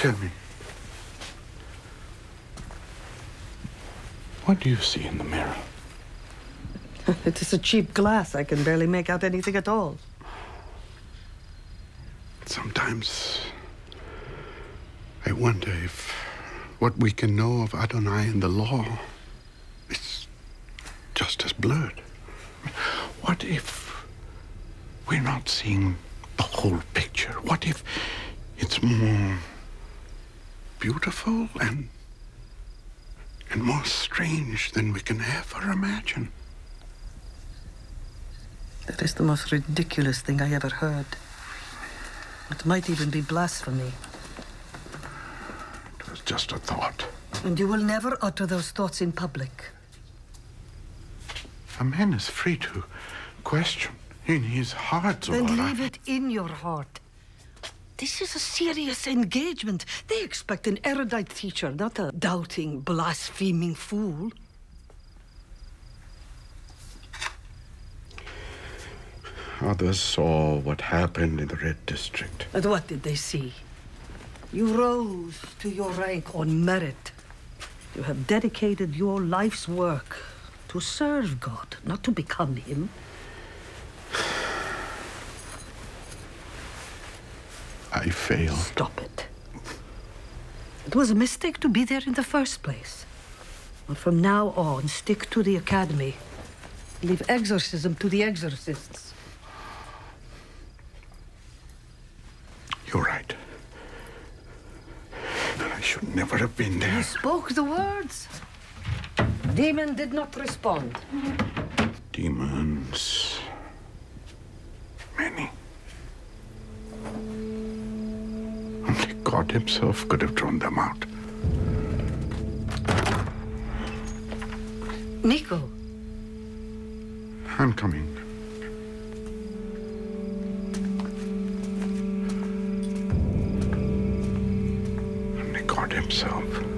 Tell me, what do you see in the mirror? It is a cheap glass. I can barely make out anything at all. Sometimes I wonder if what we can know of Adonai and the law is just as blurred. What if we're not seeing the whole picture? What if it's more beautiful and more strange than we can ever imagine? That is the most ridiculous thing I ever heard. It might even be blasphemy. It was just a thought. And you will never utter those thoughts in public. A man is free to question in his heart. Then leave it in your heart. This is a serious engagement. They expect an erudite teacher, not a doubting, blaspheming fool. Others saw what happened in the Red District. And what did they see? You rose to your rank on merit. You have dedicated your life's work to serve God, not to become Him. I failed. Stop it. It was a mistake to be there in the first place. But from now on, stick to the academy. Leave exorcism to the exorcists. You're right. I should never have been there. You spoke the words. Demon did not respond. Demons. Many. Only God Himself could have drawn them out. Nico. I'm coming. Only God Himself.